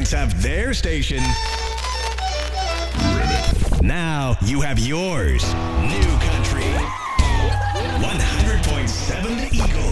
parents have their station. Now you have yours. New Country.